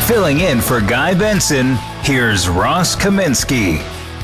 Filling in for Guy Benson, here's Ross Kaminsky.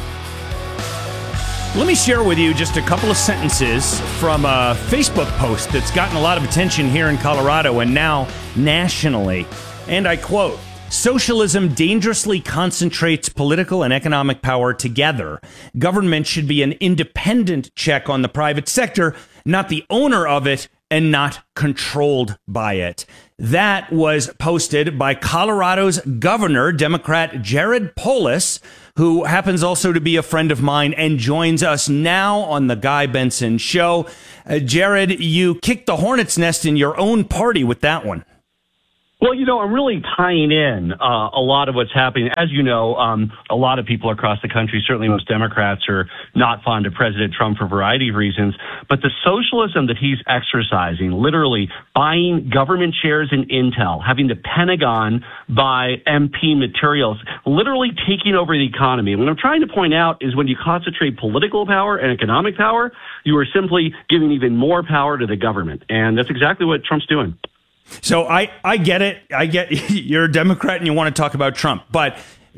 Let me share with you just a couple of sentences from a Facebook post that's gotten a lot of attention here in Colorado and now nationally. And I quote, "Socialism dangerously concentrates political and economic power together. Government should be an independent check on the private sector, not the owner of it and not controlled by it." That was posted by Colorado's governor, Democrat Jared Polis, who happens also to be a friend of mine and joins us now on the Guy Benson Show. Jared, you kicked the hornet's nest in your own party with that one. Well, I'm really tying in a lot of what's happening. As you know, a lot of people across the country, certainly most Democrats, are not fond of President Trump for a variety of reasons. But the socialism that he's exercising, literally buying government shares in Intel, having the Pentagon buy MP materials, literally taking over the economy. And what I'm trying to point out is when you concentrate political power and economic power, you are simply giving even more power to the government. And that's exactly what Trump's doing. So I get it. I get you're a Democrat and you want to talk about Trump. But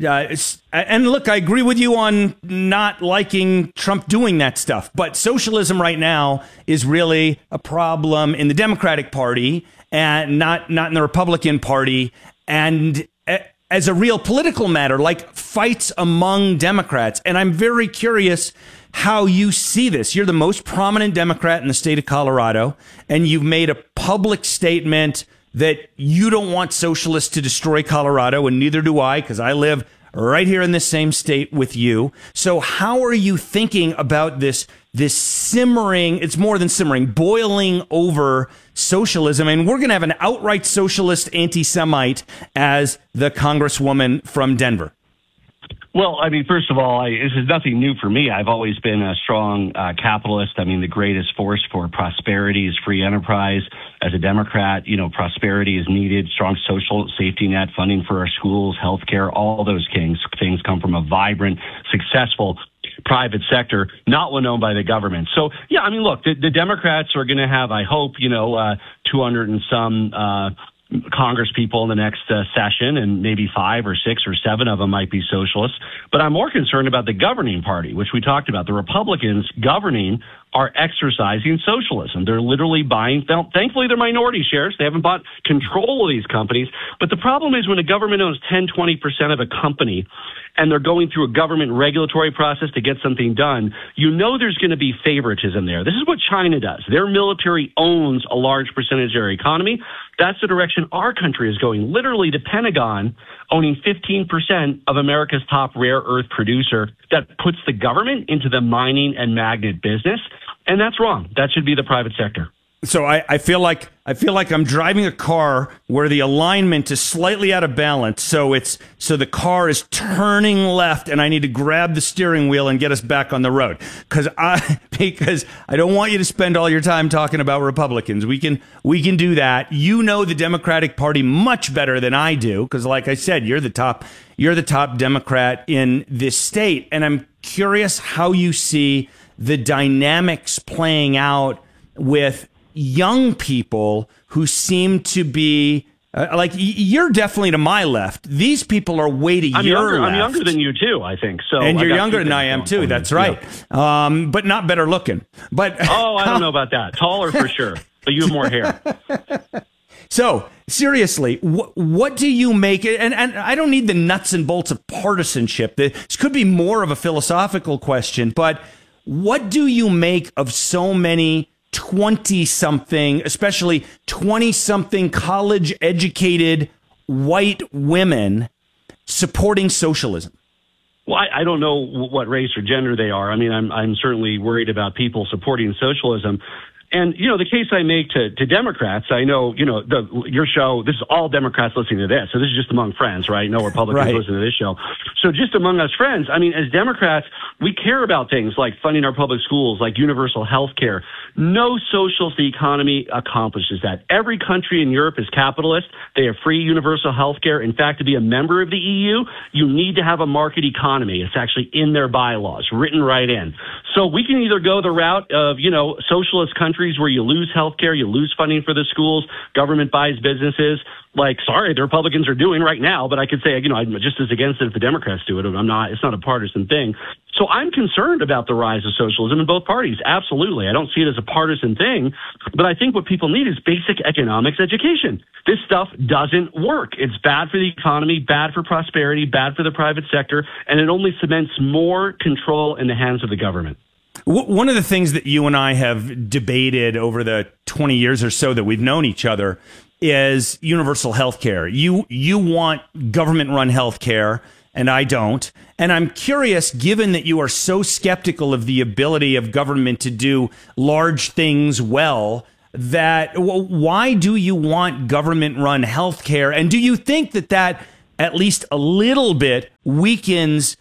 and look, I agree with you on not liking Trump doing that stuff. But socialism right now is really a problem in the Democratic Party and not in the Republican Party. And as a real political matter, like fights among Democrats. And I'm very curious how you see this. You're the most prominent Democrat in the state of Colorado, and you've made a public statement that you don't want socialists to destroy Colorado, and neither do I, because I live right here in the same state with you. So how are you thinking about this simmering, it's more than simmering, boiling over socialism? And we're going to have an outright socialist anti-Semite as the Congresswoman from Denver. Well, I mean, first of all, this is nothing new for me. I've always been a strong capitalist. I mean, the greatest force for prosperity is free enterprise. As a Democrat, prosperity is needed. Strong social safety net, funding for our schools, healthcare, all those things come from a vibrant, successful private sector, not one owned by the government. So, yeah, I mean, look, the Democrats are going to have, I hope, 200 and some Congress people in the next session, and maybe 5 or 6 or 7 of them might be socialists. But I'm more concerned about the governing party, which we talked about. The Republicans governing are exercising socialism. They're literally buying, thankfully they're minority shares. They haven't bought control of these companies. But the problem is when a government owns 10, 20% of a company and they're going through a government regulatory process to get something done, there's going to be favoritism there. This is what China does. Their military owns a large percentage of their economy. That's the direction our country is going. Literally, the Pentagon owning 15% of America's top rare earth producer that puts the government into the mining and magnet business. And that's wrong. That should be the private sector. So I feel like I'm driving a car where the alignment is slightly out of balance. So the car is turning left, and I need to grab the steering wheel and get us back on the road. Because I don't want you to spend all your time talking about Republicans. We can do that. You know the Democratic Party much better than I do, because like I said, you're the top Democrat in this state, and I'm curious how you see the dynamics playing out with young people who seem to be you're definitely to my left. These people are way to your left. I'm younger than you too, I think. So, and you're younger than I am too. That's right. Yeah. But not better looking. But I don't know about that. Taller for sure, but you have more hair. So seriously, what do you make? And I don't need the nuts and bolts of partisanship. This could be more of a philosophical question, but what do you make of so many 20-something, especially 20-something college-educated white women supporting socialism? Well, I don't know what race or gender they are. I mean, I'm certainly worried about people supporting socialism. And, the case I make to Democrats, I know, your show, this is all Democrats listening to this. So this is just among friends, right? No Republicans listen to this show. So just among us friends, I mean, as Democrats, we care about things like funding our public schools, like universal health care. No socialist economy accomplishes that. Every country in Europe is capitalist. They have free universal health care. In fact, to be a member of the EU, you need to have a market economy. It's actually in their bylaws, written right in. So we can either go the route of, socialist countries where you lose health care, you lose funding for the schools, government buys businesses, like, sorry, the Republicans are doing right now, but I could say, I'm just as against it if the Democrats do it. I'm not. It's not a partisan thing. So I'm concerned about the rise of socialism in both parties. Absolutely. I don't see it as a partisan thing, but I think what people need is basic economics education. This stuff doesn't work. It's bad for the economy, bad for prosperity, bad for the private sector, and it only cements more control in the hands of the government. One of the things that you and I have debated over the 20 years or so that we've known each other is universal health care. You want government-run health care, and I don't. And I'm curious, given that you are so skeptical of the ability of government to do large things well, that why do you want government-run health care? And do you think that at least a little bit weakens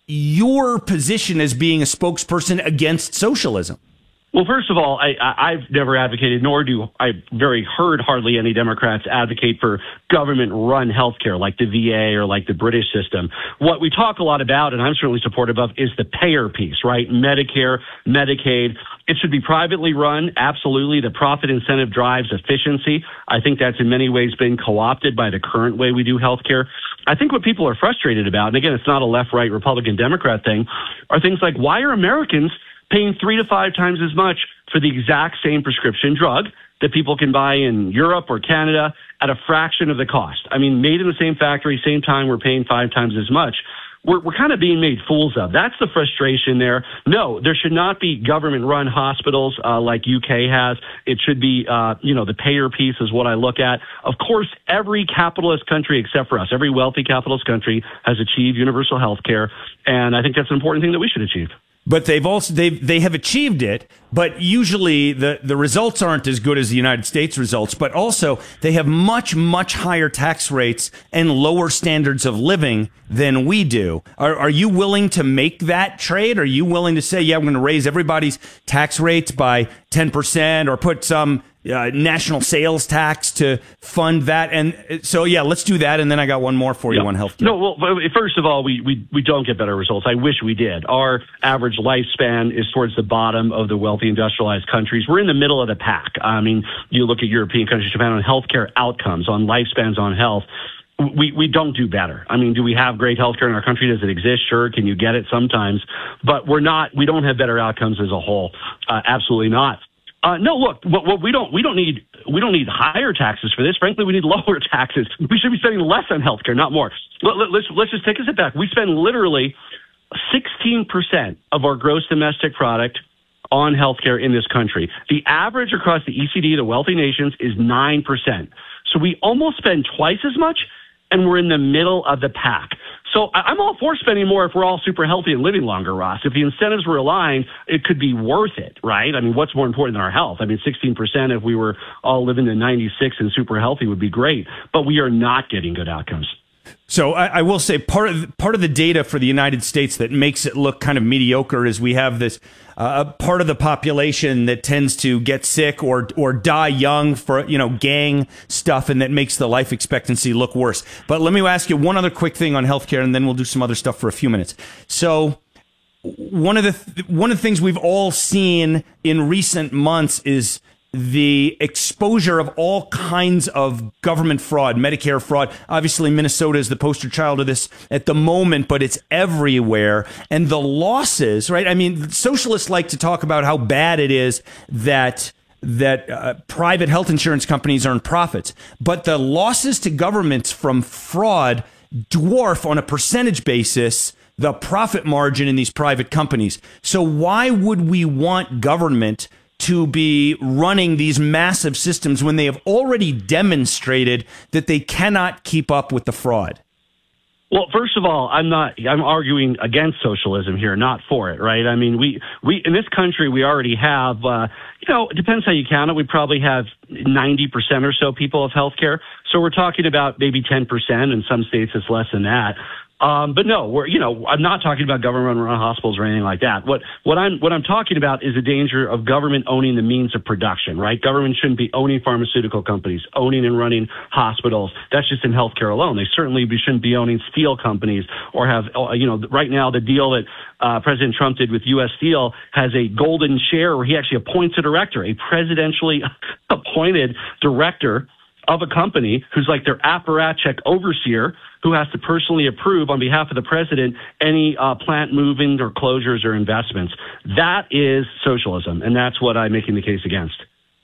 your position as being a spokesperson against socialism? Well, first of all, I've never advocated, nor do I heard hardly any Democrats advocate for government-run healthcare like the VA or like the British system. What we talk a lot about, and I'm certainly supportive of, is the payer piece, right? Medicare, Medicaid. It should be privately run, absolutely. The profit incentive drives efficiency. I think that's in many ways been co-opted by the current way we do healthcare. I think what people are frustrated about, and again, it's not a left-right Republican-Democrat thing, are things like, why are Americans paying 3 to 5 times as much for the exact same prescription drug that people can buy in Europe or Canada at a fraction of the cost? I mean, made in the same factory, same time, we're paying 5 times as much. We're kind of being made fools of. That's the frustration there. No, there should not be government-run hospitals like UK has. It should be, the payer piece is what I look at. Of course, every capitalist country except for us, every wealthy capitalist country has achieved universal health care, and I think that's an important thing that we should achieve. But they have achieved it, but usually the results aren't as good as the United States results, but also they have much, much higher tax rates and lower standards of living than we do. Are you willing to make that trade? Are you willing to say, yeah, we're going to raise everybody's tax rates by 10% or put some national sales tax to fund that? And so, yeah, let's do that. And then I got one more for you on healthcare. No, well, first of all, we don't get better results. I wish we did. Our average lifespan is towards the bottom of the wealthy industrialized countries. We're in the middle of the pack. I mean, you look at European countries, Japan, on healthcare outcomes, on lifespans, on health. We don't do better. I mean, do we have great healthcare in our country? Does it exist? Sure. Can you get it? Sometimes. But we don't have better outcomes as a whole. Absolutely not. No, look, what we don't need higher taxes for this. Frankly, we need lower taxes. We should be spending less on healthcare, not more. Let's just take a step back. We spend literally 16% of our gross domestic product on healthcare in this country. The average across the OECD, the wealthy nations, is 9%. So we almost spend twice as much, and we're in the middle of the pack. So I'm all for spending more if we're all super healthy and living longer, Ross. If the incentives were aligned, it could be worth it, right? I mean, what's more important than our health? I mean, 16% if we were all living to 96 and super healthy would be great, but we are not getting good outcomes. So I will say part of the data for the United States that makes it look kind of mediocre is we have this part of the population that tends to get sick or die young for gang stuff, and that makes the life expectancy look worse. But let me ask you one other quick thing on healthcare, and then we'll do some other stuff for a few minutes. So one of the things we've all seen in recent months is the exposure of all kinds of government fraud, Medicare fraud. Obviously, Minnesota is the poster child of this at the moment, but it's everywhere. And the losses, right? I mean, socialists like to talk about how bad it is that private health insurance companies earn profits, but the losses to governments from fraud dwarf on a percentage basis the profit margin in these private companies. So why would we want government to be running these massive systems when they have already demonstrated that they cannot keep up with the fraud? Well, first of all, I'm arguing against socialism here, not for it, right? I mean, we in this country, we already have, it depends how you count it. We probably have 90% or so people of healthcare. So we're talking about maybe 10%. In some states, it's less than that. But no, I'm not talking about government-run hospitals or anything like that. What I'm talking about is the danger of government owning the means of production, right? Government shouldn't be owning pharmaceutical companies, owning and running hospitals. That's just in healthcare alone. They certainly shouldn't be owning steel companies or have, right now the deal that President Trump did with U.S. Steel has a golden share where he actually appoints a director, a presidentially appointed director of a company who's like their apparatchik overseer who has to personally approve on behalf of the president any plant moving or closures or investments. That is socialism, and that's what I'm making the case against.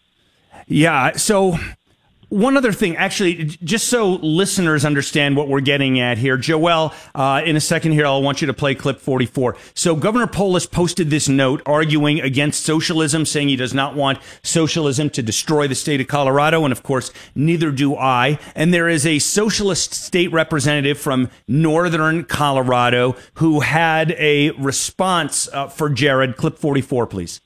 Yeah, so one other thing, actually, just so listeners understand what we're getting at here, Joelle, in a second here, I'll want you to play clip 44. So Governor Polis posted this note arguing against socialism, saying he does not want socialism to destroy the state of Colorado. And of course, neither do I. And there is a socialist state representative from northern Colorado who had a response for Jared. Clip 44, please.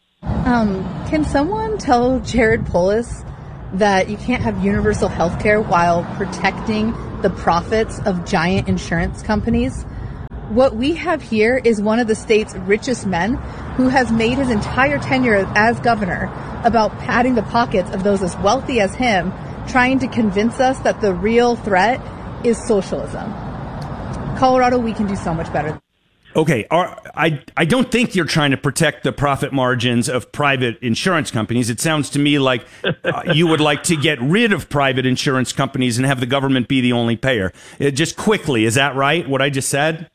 Can someone tell Jared Polis that you can't have universal health care while protecting the profits of giant insurance companies? What we have here is one of the state's richest men who has made his entire tenure as governor about padding the pockets of those as wealthy as him, trying to convince us that the real threat is socialism. Colorado, we can do so much better. Okay, I don't think you're trying to protect the profit margins of private insurance companies. It sounds to me like you would like to get rid of private insurance companies and have the government be the only payer. Just quickly, is that right, what I just said?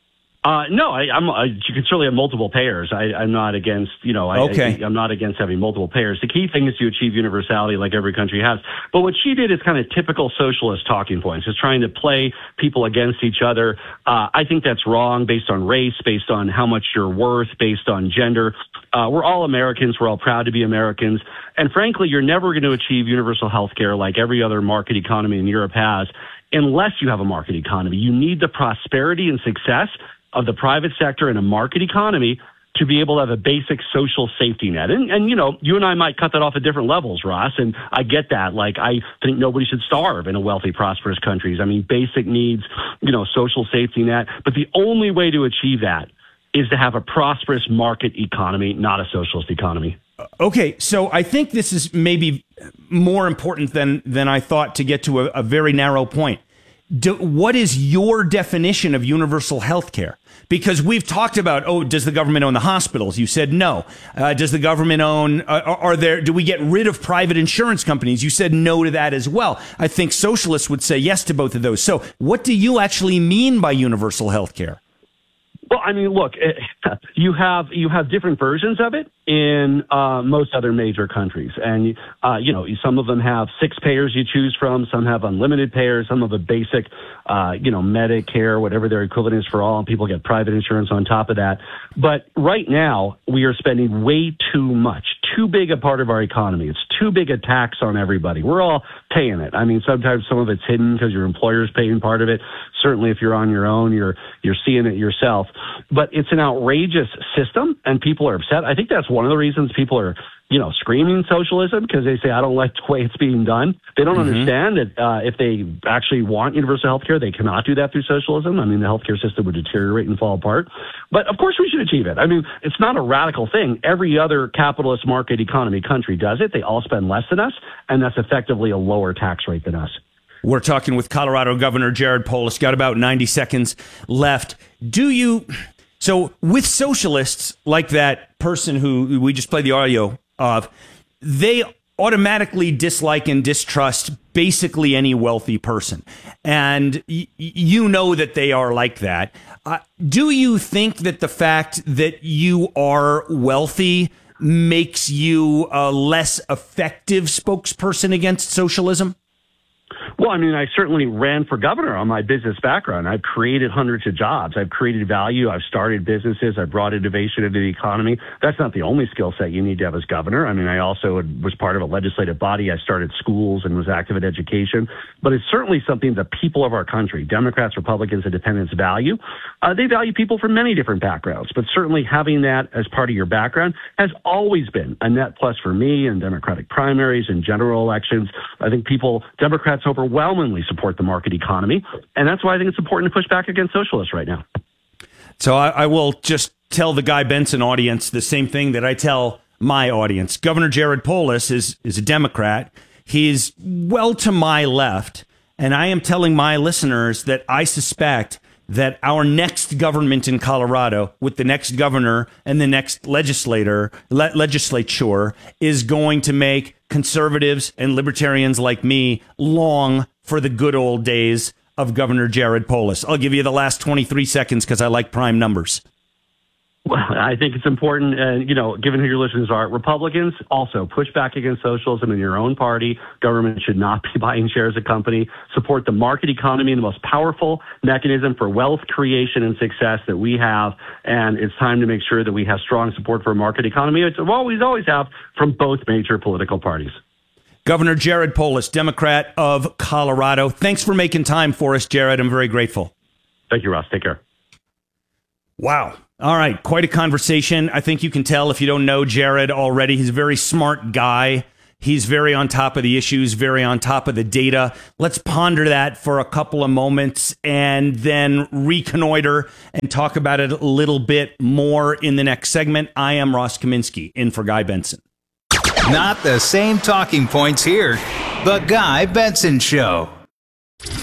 No, you can certainly have multiple payers. I'm not against, I'm not against having multiple payers. The key thing is to achieve universality like every country has. But what she did is kind of typical socialist talking points, is trying to play people against each other. I think that's wrong based on race, based on how much you're worth, based on gender. We're all Americans. We're all proud to be Americans. And frankly, you're never going to achieve universal health care like every other market economy in Europe has unless you have a market economy. You need the prosperity and success of the private sector in a market economy to be able to have a basic social safety net. And you and I might cut that off at different levels, Ross, and I get that. Like, I think nobody should starve in a wealthy, prosperous countries. I mean, basic needs, social safety net. But the only way to achieve that is to have a prosperous market economy, not a socialist economy. Okay, so I think this is maybe more important than I thought to get to a very narrow point. What is your definition of universal health care? Because we've talked about, does the government own the hospitals? You said no. Does the government own, do we get rid of private insurance companies? You said no to that as well. I think socialists would say yes to both of those. So what do you actually mean by universal health care? Well, I mean, look, you have different versions of it in most other major countries. And, some of them have 6 payers you choose from. Some have unlimited payers. Some have a basic, Medicare, whatever their equivalent is for all. And people get private insurance on top of that. But right now, we are spending way too much, too big a part of our economy. It's too big a tax on everybody. We're all paying it. I mean, sometimes some of it's hidden because your employer's paying part of it. Certainly, if you're on your own, you're seeing it yourself. But it's an outrageous system, and people are upset. I think that's one of the reasons people are, screaming socialism, because they say, I don't like the way it's being done. They don't understand that if they actually want universal health care, they cannot do that through socialism. I mean, the healthcare system would deteriorate and fall apart. But of course we should achieve it. I mean, it's not a radical thing. Every other capitalist market economy country does it. They all spend less than us, and that's effectively a lower tax rate than us. We're talking with Colorado Governor Jared Polis. Got about 90 seconds left. So with socialists like that person who we just played the audio of, they automatically dislike and distrust basically any wealthy person. And you know that they are like that. Do you think that the fact that you are wealthy makes you a less effective spokesperson against socialism? Well, I mean, I certainly ran for governor on my business background. I've created hundreds of jobs. I've created value. I've started businesses. I've brought innovation into the economy. That's not the only skill set you need to have as governor. I mean, I also was part of a legislative body. I started schools and was active in education. But it's certainly something the people of our country, Democrats, Republicans, Independents, value. They value people from many different backgrounds. But certainly having that as part of your background has always been a net plus for me in Democratic primaries and general elections. I think Democrats overwhelmingly support the market economy, and that's why I think it's important to push back against socialists right now. So I will just tell the Guy Benson audience the same thing that I tell my audience. Governor Jared Polis is a Democrat. He's well to my left, and I am telling my listeners that I suspect that our next government in Colorado, with the next governor and the next legislature, is going to make conservatives and libertarians like me long for the good old days of Governor Jared Polis. I'll give you the last 23 seconds because I like prime numbers. Well, I think it's important, given who your listeners are, Republicans also push back against socialism in your own party. Government should not be buying shares of company. Support the market economy, the most powerful mechanism for wealth creation and success that we have. And it's time to make sure that we have strong support for a market economy. It's always have from both major political parties. Governor Jared Polis, Democrat of Colorado. Thanks for making time for us, Jared. I'm very grateful. Thank you, Ross. Take care. Wow. All right. Quite a conversation. I think you can tell if you don't know Jared already. He's a very smart guy. He's very on top of the issues, very on top of the data. Let's ponder that for a couple of moments and then reconnoiter and talk about it a little bit more in the next segment. I am Ross Kaminsky, in for Guy Benson. Not the same talking points here. The Guy Benson Show.